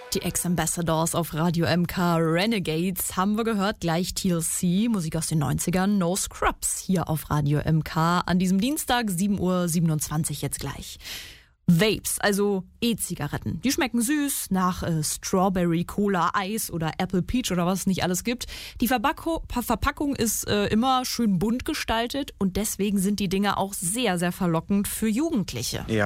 Die Ex-Ambassadors auf Radio MK, Renegades haben wir gehört, gleich TLC, Musik aus den 90ern, No Scrubs hier auf Radio MK an diesem Dienstag, 7:27 Uhr jetzt gleich. Vapes, also E-Zigaretten, die schmecken süß nach Strawberry, Cola, Eis oder Apple Peach oder was es nicht alles gibt. Die Verpackung ist immer schön bunt gestaltet und deswegen sind die Dinger auch sehr, sehr verlockend für Jugendliche. Ja.